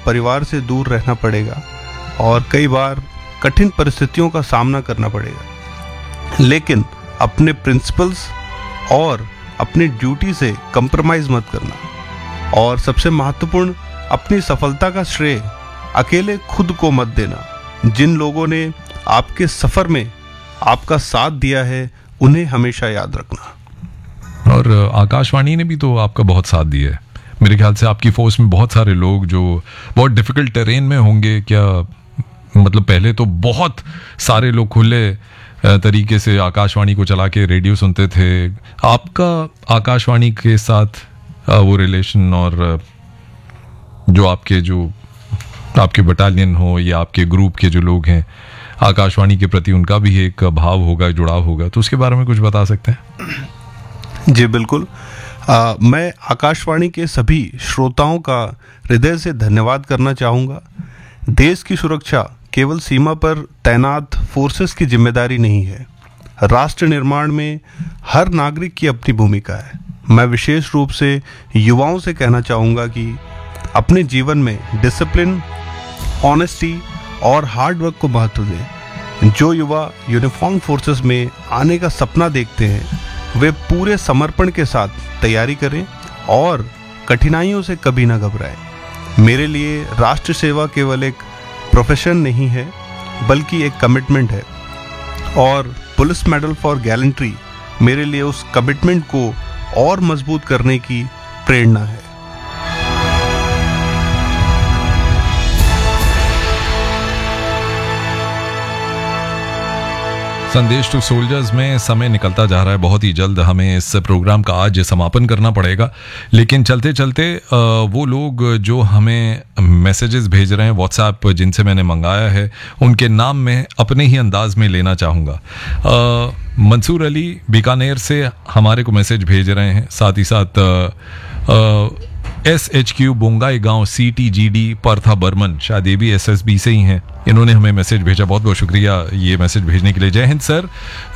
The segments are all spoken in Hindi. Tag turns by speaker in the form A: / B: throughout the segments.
A: परिवार से दूर रहना पड़ेगा और कई बार कठिन परिस्थितियों का सामना करना पड़ेगा, लेकिन अपने प्रिंसिपल्स और अपनी ड्यूटी से कंप्रोमाइज मत करना। और सबसे महत्वपूर्ण, अपनी सफलता का श्रेय अकेले खुद को मत देना। जिन लोगों ने आपके सफर में आपका साथ दिया है उन्हें हमेशा याद रखना।
B: और आकाशवाणी ने भी तो आपका बहुत साथ दिया है। मेरे ख्याल से आपकी फोर्स में बहुत सारे लोग जो बहुत डिफिकल्ट टेरेन में होंगे, क्या मतलब पहले तो बहुत सारे लोग खुले तरीके से आकाशवाणी को चला के रेडियो सुनते थे। आपका आकाशवाणी के साथ वो रिलेशन और जो आपके बटालियन हो या आपके ग्रुप के जो लोग हैं आकाशवाणी के प्रति, उनका भी एक भाव होगा, जुड़ाव होगा, तो उसके बारे में कुछ बता सकते हैं?
A: जी बिल्कुल। मैं आकाशवाणी के सभी श्रोताओं का हृदय से धन्यवाद करना चाहूँगा। देश की सुरक्षा केवल सीमा पर तैनात फोर्सेस की जिम्मेदारी नहीं है। राष्ट्र निर्माण में हर नागरिक की अपनी भूमिका है। मैं विशेष रूप से युवाओं से कहना चाहूँगा कि अपने जीवन में डिसिप्लिन, ऑनेस्टी और हार्ड वर्क को महत्व दें। जो युवा यूनिफॉर्म फोर्सेस में आने का सपना देखते हैं वे पूरे समर्पण के साथ तैयारी करें और कठिनाइयों से कभी ना घबराएं। मेरे लिए राष्ट्र सेवा केवल एक प्रोफेशन नहीं है बल्कि एक कमिटमेंट है, और पुलिस मेडल फॉर गैलेंट्री मेरे लिए उस कमिटमेंट को और मजबूत करने की प्रेरणा है।
B: संदेश टू सोल्जर्स में समय निकलता जा रहा है। बहुत ही जल्द हमें इस प्रोग्राम का आज समापन करना पड़ेगा, लेकिन चलते चलते वो लोग जो हमें मैसेजेस भेज रहे हैं व्हाट्सएप, जिनसे मैंने मंगाया है, उनके नाम मैं अपने ही अंदाज में लेना चाहूँगा। मंसूर अली बीकानेर से हमारे को मैसेज भेज रहे हैं, साथ ही साथ SHQ बोंगाई गांव CTGD परथा बर्मन, शायद ये भी SSB से ही हैं, इन्होंने हमें मैसेज भेजा। बहुत बहुत शुक्रिया ये मैसेज भेजने के लिए। जय हिंद सर।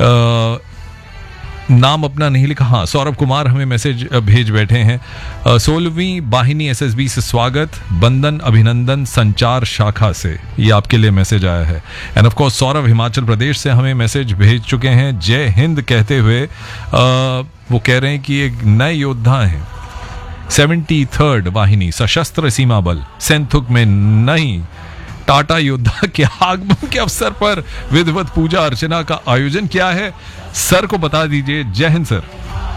B: नाम अपना नहीं लिखा, हाँ सौरभ कुमार हमें मैसेज भेज बैठे हैं। 16वीं वाहिनी SSB से स्वागत, बंदन अभिनंदन संचार शाखा से, ये आपके लिए मैसेज आया है। End of course Saurabh Himachal Pradesh से हमें मैसेज भेज चुके हैं जय हिंद कहते हुए। वो कह रहे हैं कि एक नए योद्धा हैं, 73rd वाहिनी सशस्त्र सीमा बल सेंथुक में नई टाटा योद्धा के आगमन के अवसर पर विधिवत पूजा अर्चना का आयोजन किया है, सर को बता दीजिए। जय हिंद सर।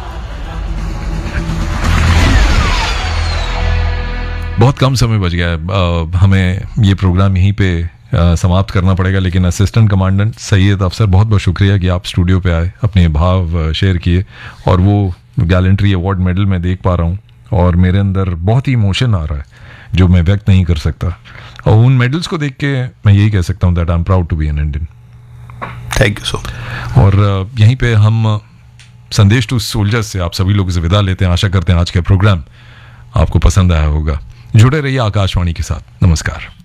B: बहुत कम समय बच गया है, हमें ये प्रोग्राम यहीं पे समाप्त करना पड़ेगा, लेकिन असिस्टेंट कमांडेंट सैयद अफसर बहुत बहुत शुक्रिया कि आप स्टूडियो पे आए, अपने भाव शेयर किए, और वो गैलेंट्री अवार्ड मेडल मैं देख पा रहा हूँ और मेरे अंदर बहुत ही इमोशन आ रहा है जो मैं व्यक्त नहीं कर सकता, और उन मेडल्स को देख के मैं यही कह सकता हूँ that I am proud to be an Indian.
A: Thank you so much.
B: और यहीं पे हम संदेश टू सोल्जर्स से आप सभी लोगों से विदा लेते हैं। आशा करते हैं आज का प्रोग्राम आपको पसंद आया होगा। जुड़े रहिए आकाशवाणी के साथ। नमस्कार।